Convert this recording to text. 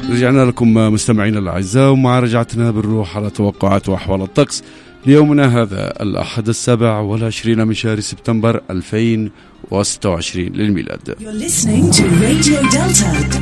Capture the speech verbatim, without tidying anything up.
رجعنا لكم مستمعينا الأعزاء، ومع رجعتنا بالروح على توقعات وأحوال الطقس ليومنا هذا الأحد السابع والعشرين من شهر سبتمبر ألفين وستة وعشرين للميلاد.